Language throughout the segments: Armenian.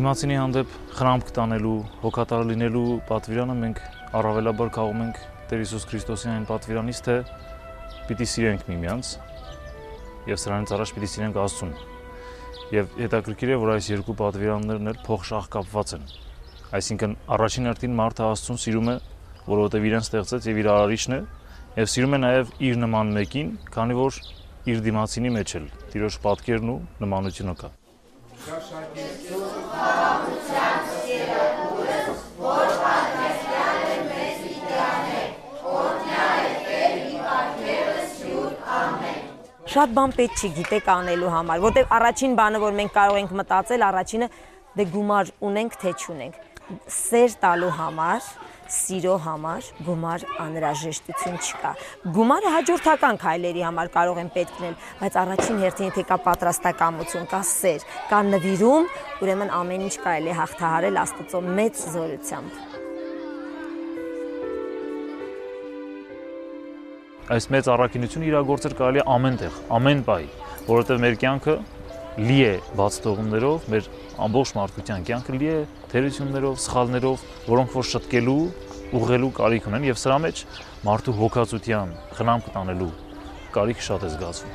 Դիմացինի հանդեպ խնամք տանելու, հոգատար լինելու պատվիրանը մենք առավելաբար քաղում ենք Տեր Հիսուս Քրիստոսի այն պատվիրանից, թե պիտի սիրենք միմյանց եւ սրանից առաջ պիտի սիրենք Աստծուն։ Եվ հետաքրքիր է, որ այս երկու պատվիրաններն էլ փոխշաղկապված են։ Այսինքն առաջին հերթին մարդը Աստծուն սիրում է, որովհետեւ իրեն ստեղծեց եւ իր արարիչն է, եւ սիրում է նաեւ իր նման մեկին, քանի որ իր դիմացինի մեջ էլ Տիրոջ պատկերն ու նմանությունը կա։ Շատ բան պետք չի գիտեք անելու համար, որտեղ առաջին բանը, որ մենք կարող ենք մտածել, առաջինը դե գումար ունենք, թե չունենք։ Սեր տալու համար, սիրո համար գումար անհրաժեշտություն չկա։ Գումարը հաջորդական քայլերի համար կարող են պետք լինել, բայց առաջին հերթին եթե կա պատրաստակամություն, կա սեր, կա նվիրում, ուրեմն ամեն ինչ կարելի է հաղթահարել Աստծո մեծ զորությամբ։ Այս մեծ առաքինությունը իրագործել կարելի է ամեն տեղ, ամեն պահի, որովհետև մեր կյանքը լի է բաց թողումներով, մեր ամբողջ մարդկության կյանքը լի է թերություններով, սխալներով, որոնք որ շտկելու, ուղղելու կարիք ունեն եւ սրա մեջ մարդու հոգացության, խնամք տանելու կարիք շատ է զգացվում։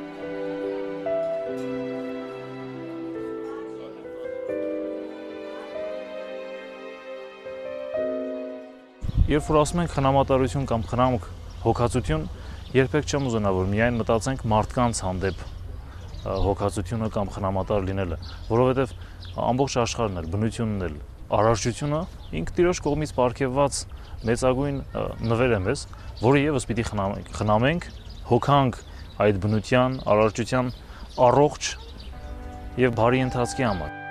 Երբ որ ասում ենք խնամատարություն կամ խնամք հոգացություն, երբեք չեմ ուզենա, որ միայն մտածենք մարդկանց հանդեպ հոգացությունը կամ խնամատար լինելը, որովհետև ամբողջ աշխարհն էլ, բնությունն էլ, արարչությունը ինքը Տիրոջ կողմից պարգևված մեծագույն նվեր է մեզ, որը եւս պիտի խնամենք, հոգանք այդ բնության, արարչության առողջ եւ բարի ընթացքի համար։